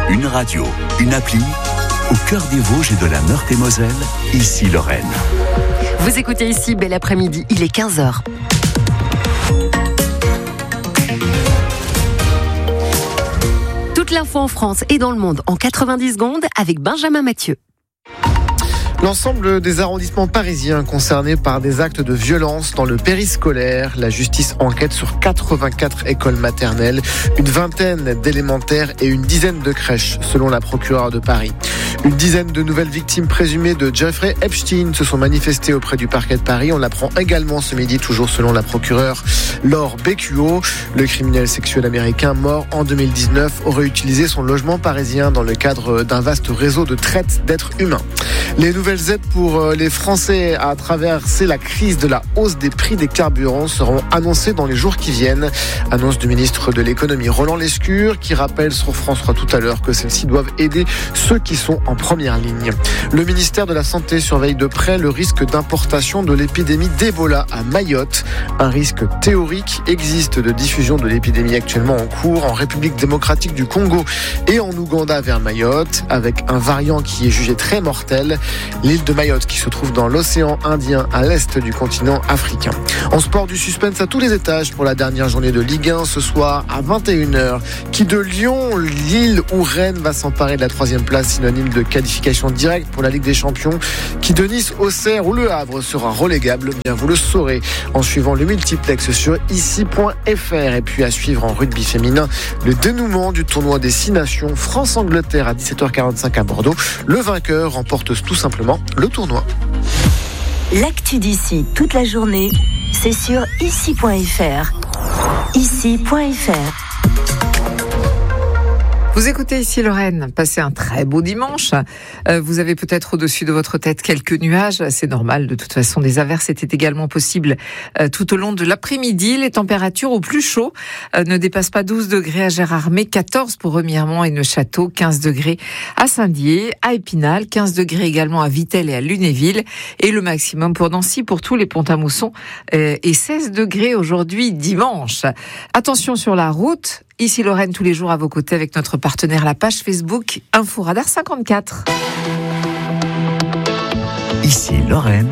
Une radio, une appli, au cœur des Vosges et de la Meurthe-et-Moselle, ici Lorraine. Vous écoutez ici, bel après-midi, il est 15h. Toute l'info en France et dans le monde en 90 secondes avec Benjamin Mathieu. L'ensemble des arrondissements parisiens concernés par des actes de violence dans le périscolaire. La justice enquête sur 84 écoles maternelles, une vingtaine d'élémentaires et une dizaine de crèches, selon la procureure de Paris. Une dizaine de nouvelles victimes présumées de Jeffrey Epstein se sont manifestées auprès du parquet de Paris. On l'apprend également ce midi, toujours selon la procureure Laure Beccuo. Le criminel sexuel américain mort en 2019 aurait utilisé son logement parisien dans le cadre d'un vaste réseau de traite d'êtres humains. Les nouvelles aides pour les Français à traverser la crise de la hausse des prix des carburants seront annoncées dans les jours qui viennent. Annonce du ministre de l'économie Roland Lescure qui rappelle sur France 3 tout à l'heure que celles-ci doivent aider ceux qui sont en première ligne. Le ministère de la Santé surveille de près le risque d'importation de l'épidémie d'Ebola à Mayotte. Un risque théorique existe de diffusion de l'épidémie actuellement en cours en République démocratique du Congo et en Ouganda vers Mayotte, avec un variant qui est jugé très mortel. L'île de Mayotte qui se trouve dans l'océan Indien à l'est du continent africain. En sport, du suspense à tous les étages pour la dernière journée de Ligue 1 ce soir à 21h. Qui de Lyon, Lille ou Rennes va s'emparer de la 3e place, synonyme de qualification directe pour la Ligue des Champions. Qui de Nice, Auxerre ou Le Havre sera relégable, bien vous le saurez en suivant le multiplex sur ici.fr. Et puis à suivre en rugby féminin, le dénouement du tournoi des 6 nations France-Angleterre à 17h45 à Bordeaux. Le vainqueur remporte tout simplement le tournoi. L'actu d'ici toute la journée, c'est sur ici.fr. Ici.fr. Vous écoutez ici Lorraine, passez un très beau dimanche. Vous avez peut-être au-dessus de votre tête quelques nuages, c'est normal, de toute façon des averses étaient également possibles tout au long de l'après-midi. Les températures au plus chaud ne dépassent pas 12 degrés à Gérardmer, 14 pour Remiremont et Neufchâteau, 15 degrés à Saint-Dié, à Épinal, 15 degrés également à Vittel et à Lunéville, et le maximum pour Nancy, pour tous les Pont-à-Mousson, et 16 degrés aujourd'hui dimanche. Attention sur la route. Ici Lorraine, tous les jours à vos côtés avec notre partenaire, la page Facebook Info Radar 54. Ici Lorraine.